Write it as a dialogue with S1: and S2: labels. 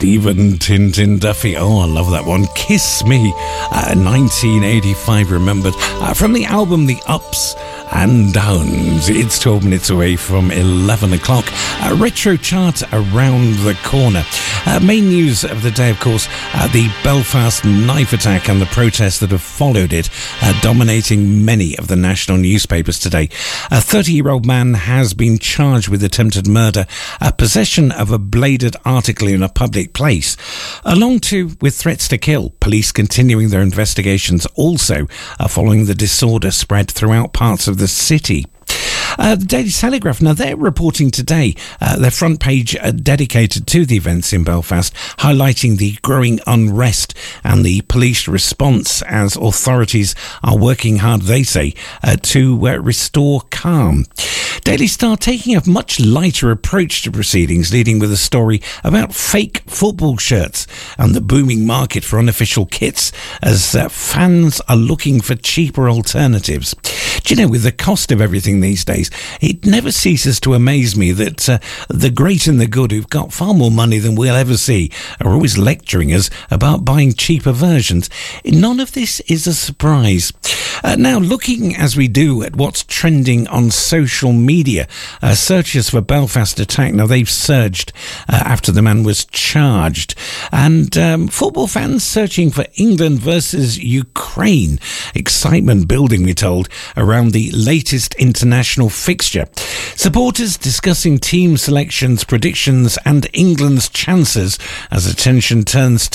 S1: Stephen Tintin Duffy. Oh, I love that one. Kiss Me, 1985 remembered. From the album The Ups and Downs. It's 12 minutes away from 11 o'clock. Retro chart around the corner. Main news of the day, of course, the Belfast knife attack and the protests that have followed it, dominating many of the national newspapers today. A 30-year-old man has been charged with attempted murder, possession of a bladed article in a public place, along with threats to kill. Police continuing their investigations also following the disorder spread throughout parts of the city. The Daily Telegraph, now they're reporting today, their front page dedicated to the events in Belfast, highlighting the growing unrest and the police response as authorities are working hard, they say, to restore calm. Daily Star taking a much lighter approach to proceedings, leading with a story about fake football shirts and the booming market for unofficial kits as fans are looking for cheaper alternatives. Do you know, with the cost of everything these days, it never ceases to amaze me that the great and the good, who've got far more money than we'll ever see, are always lecturing us about buying cheaper versions. None of this is a surprise. Now, looking as we do at what's trending on social media, searches for Belfast attack, now they've surged after the man was charged. And football fans searching for England versus Ukraine. Excitement building, we're told, around the latest international fixture. Supporters discussing team selections, predictions and England's chances as attention turns to